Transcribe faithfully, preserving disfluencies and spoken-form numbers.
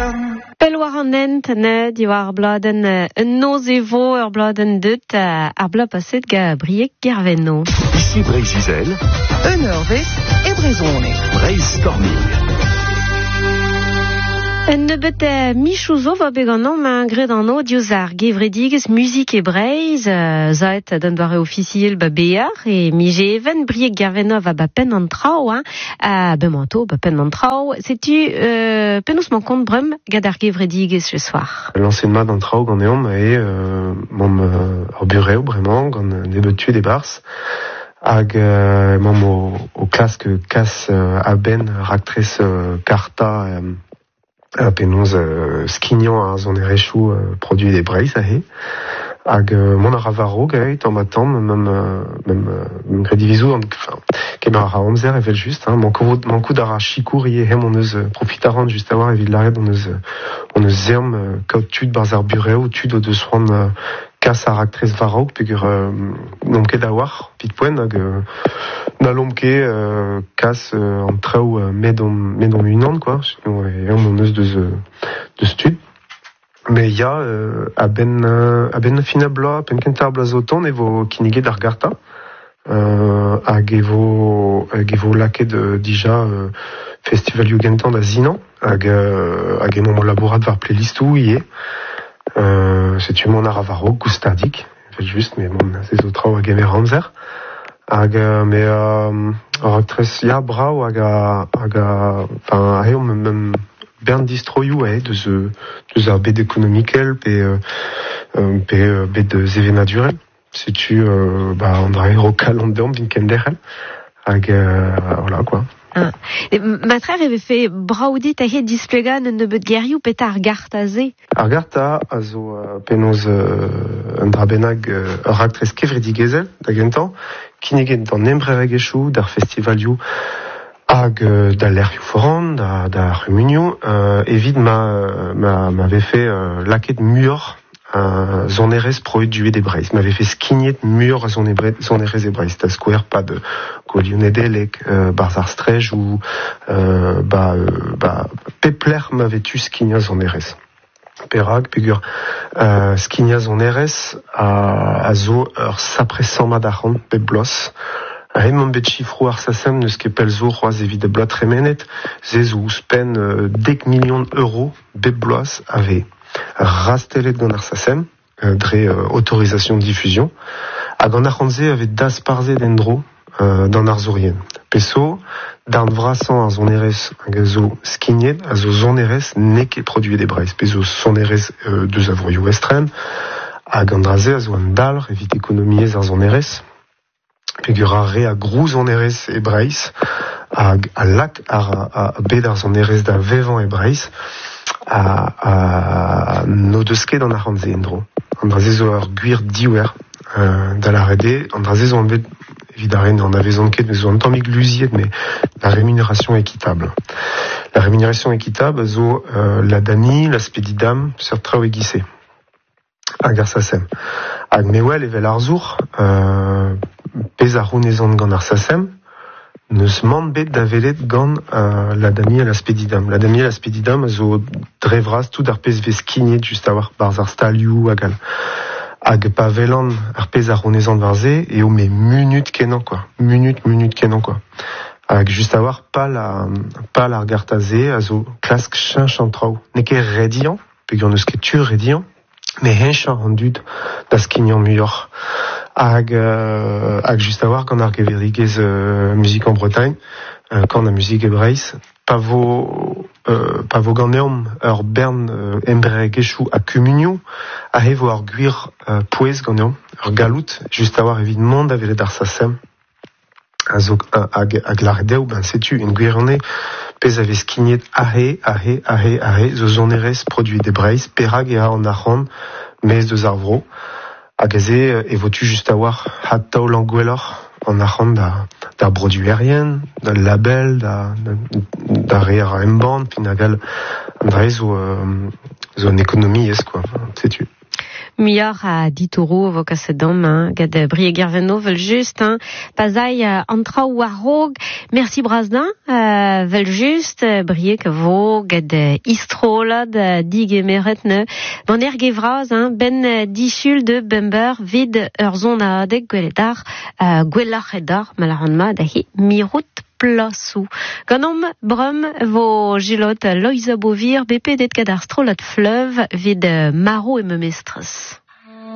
Pelwar an ent ne diwar bladen un noz evo ur bladen deut ar bla paset ga briek gervenno. Ici Breiz-Izel, un eurvez e brezone. Breiz-Storming. Un nebet michouzo va beganon ma gred an o diouz ar gevredigez musik e Breiz, zaet d'un doare officiel ba bear, e mi jeven briek gervenno va ba pen an trao, hein, a bemanto ba pen an trao. Setu euh, penaos man kont brem gad ar gevredigez ce soir. L'enseignement d'un trao gant eom e euh, mom euh, ur bureo bremañ gant nebetu de bars. Hag euh, mom o, o klask kas euh, a ben raktres euh, karta euh, a penaos euh, skignan a zon erechou euh, produit des Breiz a he. Hag euh, mon a ravaro gaet en matam, même euh, même euh, gredivizo, enfin, kemer a amzer evel just, hein, man kou d'ar chikour ie hem on eus profitaran just a war evit laret on eus on eus zerm euh, kaut tud barz ar bureo, tud o deus c'hoant euh, kas a raktres varaok, pegur euh, nomket a war, pit poen, hag euh, na lomke euh, kas euh, an traoù euh, med on unan, quoi, et on eus deus euh, deus tud. Mais il y a euh, à ben euh, à ben fina bla pen kentar blazoton evo kinige d'ar garta euh, hag evo hag evo laket de dija euh, festival Jugendan da Zinan hag euh, hag emon labourat var playlistou ie euh, c'est tu mon aravaro gustadik juste mais mon ces autres hag emer ramzer hag euh, mais euh, actrice ya brao hag hag enfin ahe on même bern distroiou eh, de ce de ar bed économiquel pe euh, pe bed zeve naturel si tu euh, bah on a ro calendom bin kenderel hag euh, voilà quoi. Ah. Ma frère avait fait braoudi tahe displegan un nebet gerioù pet ar gartaze. Ar garta a zo uh, penoz uh, un drabenag uh, ur raktres kevredigezel da gentan kinegen d'an embreregechou d'ar festivalioù hag euh, da lerioù foran, da, da rumunioù, euh, evit ma, ma, m'avait fait euh, laket muor euh, zon erez produit des Breiz. M'avait fait skignet muor a zon erez e Breiz. Ta skouer pa de golionedelek, euh, barz ar strej ou euh, ba, euh, ba pepler m'avait tu skignet zon erez. Perag, pegur euh, skignet zon erez a, a zo ur sapresamad ar c'hant pep blos. Raymond bet chifrou ar sasem neus ket pel zo c'hoaz evit da blot remenet, zez ou spen euh, dek millions d'euros bet bloaz ave rastelet gant ar sasem, euh, dre euh, autorisation de diffusion, hag an ar c'hantze ave das parze d'endro euh, d'an ar zourien. Peso, d'arn vrasan ar zon erez hag a zo skignet, a zo zon erez ne ket produit des Breiz. Peso zon erez euh, deus avroioù estrem, hag an draze a zo an dalr evit ekonomiez ar zon erez, pegur a re a grouz an erez e Breiz, hag a lak ar a bed ar zon erez da vevan e Breiz, a, a no deus ket an ar c'hantze endro. An draze zo ar gwir diwer euh, da la rede, an draze zo an bet evidaren an avezon ket, mais zo an tammig luziet, mais la rémunération équitable. La rémunération équitable zo euh, la dani, la spedidam, sur traoù e gise. Hag ar sasem. Hag mewel evel ar zour, euh, pez ar rounezant gant ar sasem, neus mant bet da velet gant euh, la dami a la spedidam. La dami a la spedidam a zo drevraz tout ar pez vez skignet just a war barz ar stalioù hag al. Hag pa velan ar pez ar rounezant varze, e o me munut kenan, quoi. Munut, munut kenan, quoi. Hag just a war pal a, pal ar gartaze a zo klask chinch an traoù. Ne ket redian, pegur neus ket tur redian, mais henchant an dud da skignan muioc'h. Hag, euh, hag just a war gant ar geverdigez euh, musique en Bretagne, euh, gant a musique e Breiz, pa vo, euh, pa vo gant eom ur bern euh, embreregechou a kumunioù, a he vo ar gwir euh, pouez gant eom, ur galout, just a war evit mont a velet ar sasem, a zo, hag, hag laredeu, ben setu, en gwirone, pez ave skignet ahe, ahe, ahe, ahe, zo zon erez produit des Breiz, perag e a an ar c'hant, mez deus ar vro, hag aze e vo tu just a war hat taol an gwelloc'h an ar c'hant da, da broduerien, da label, da, da, da re ar emban, pin hag al an dre zo, euh, zo an ekonomi ez, quoi, setu. Mior a ditourou vo kassedom, hein, gad brie gerveno vel just, hein, pazai uh, antra ou arrog, merci Brasdin, uh, vel just, uh, brie que vo gad uh, istrolad uh, dig emeretne, bon er gevraz, hein, ben uh, dichul de bember vid ur zon a adeg gweledar, uh, gwellach edar, malaranma dahi mirout plasou. Ganom brum vo gilot loiza bovir, bp det kadar strolat fleuve vid uh, maro e memestres.